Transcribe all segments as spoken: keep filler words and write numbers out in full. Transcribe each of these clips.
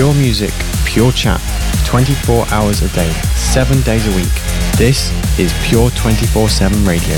Pure music, pure chat, twenty-four hours a day, seven days a week. This is Pure twenty-four seven Radio.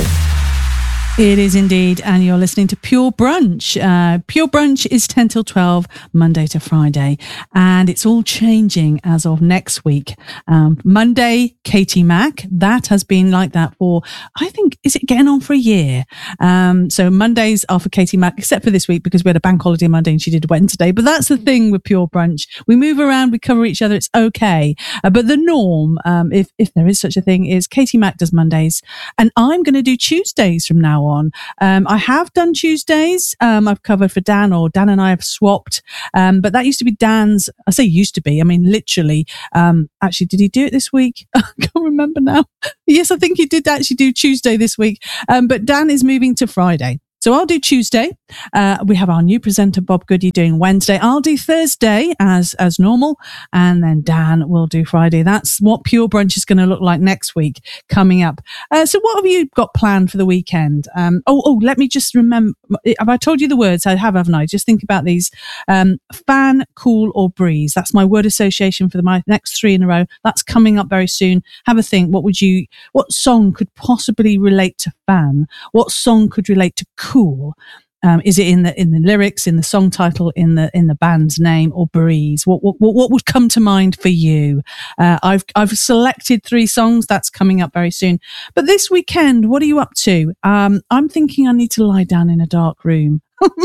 It is indeed, and you're listening to Pure Brunch. Uh, Pure Brunch is ten till twelve, Monday to Friday, and it's all changing as of next week. Um, Monday, Katie Mack. That has been like that for, I think, is it getting on for a year? Um, so Mondays are for Katie Mack, except for this week because we had a bank holiday Monday and she did Wednesday. But that's the thing with Pure Brunch. We move around, we cover each other, it's okay. Uh, but the norm, um, if, if there is such a thing, is Katie Mack does Mondays, and I'm going to do Tuesdays from now on. Um, I have done Tuesdays. Um, I've covered for Dan, or Dan and I have swapped. Um, but that used to be Dan's. I say used to be. I mean, literally. Um, actually, did he do it this week? I can't remember now. Yes, I think he did actually do Tuesday this week. Um, but Dan is moving to Friday. So I'll do Tuesday. Uh, we have our new presenter, Bob Goody, doing Wednesday. I'll do Thursday as as normal. And then Dan will do Friday. That's what Pure Brunch is going to look like next week coming up. Uh, so what have you got planned for the weekend? Um, oh, oh, let me just remember. Have I told you the words? I have, haven't I? Just think about these. Um, fan, cool, or breeze. That's my word association for the my next three in a row. That's coming up very soon. Have a think. What would you, what song could possibly relate to fan? What song could relate to cool? Cool. Um, is it in the in the lyrics, in the song title, in the in the band's name, or breeze? What what what would come to mind for you? Uh, I've I've selected three songs that's coming up very soon. But this weekend, what are you up to? Um, I'm thinking I need to lie down in a dark room,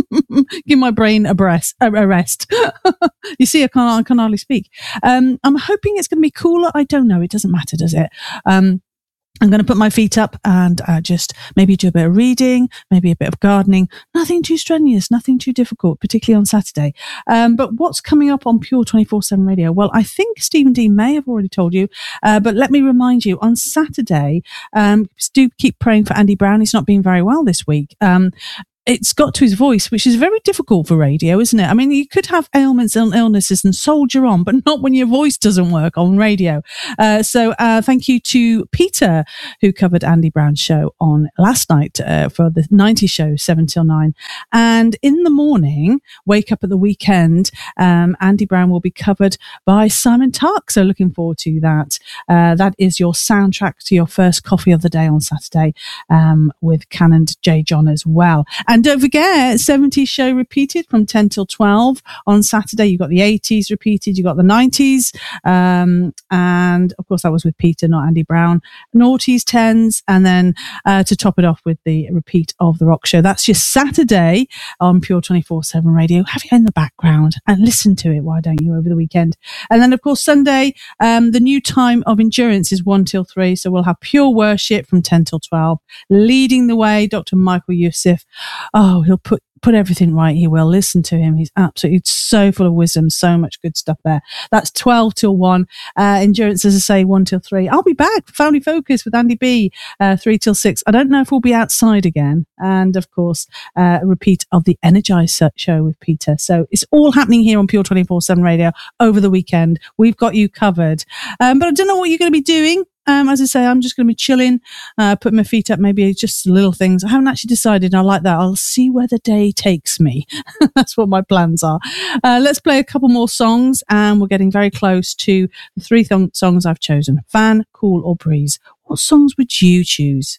give my brain a rest. A rest. You see, I can't I can hardly speak. Um, I'm hoping it's going to be cooler. I don't know. It doesn't matter, does it? Um, I'm going to put my feet up and uh, just maybe do a bit of reading, maybe a bit of gardening. Nothing too strenuous, nothing too difficult, particularly on Saturday. Um, but what's coming up on Pure twenty-four seven Radio? Well, I think Stephen Dean may have already told you, uh, but let me remind you, on Saturday, um, do keep praying for Andy Brown. He's not been very well this week. Um, It's got to his voice, which is very difficult for radio, isn't it? I mean, you could have ailments and illnesses and soldier on, but not when your voice doesn't work on radio. Uh, so uh, thank you to Peter, who covered Andy Brown's show on last night uh, for the nineties show, seven till nine. And in the morning, Wake Up at the Weekend, um, Andy Brown will be covered by Simon Tuck. So looking forward to that. Uh, that is your soundtrack to your first coffee of the day on Saturday, um, with Canon J. John as well. And And don't forget, seventies show repeated from ten till twelve on Saturday. You've got the eighties repeated, you've got the nineties. Um, and of course, that was with Peter, not Andy Brown. Noughties, tens, and then uh, to top it off with the repeat of the rock show. That's your Saturday on Pure twenty-four seven Radio. Have it in the background and listen to it, why don't you, over the weekend? And then, of course, Sunday, um, the new time of endurance is one till three. So we'll have Pure Worship from ten till twelve. Leading the way, Doctor Michael Youssef. Oh, he'll put put everything right. He will. Listen to him. He's absolutely so full of wisdom. So much good stuff there. That's twelve till one. Uh, endurance, as I say, one till three. I'll be back. Family Focus with Andy B. Uh, three till six. I don't know if we'll be outside again. And of course, uh, a repeat of the Energize show with Peter. So it's all happening here on Pure twenty-four seven Radio over the weekend. We've got you covered. Um, but I don't know what you're going to be doing. Um, as I say, I'm just going to be chilling, uh, putting my feet up, maybe just little things. I haven't actually decided. I like that. I'll see where the day takes me. That's what my plans are. Uh, let's play a couple more songs, and we're getting very close to the three th- songs I've chosen. Fan, Cool, or Breeze. What songs would you choose?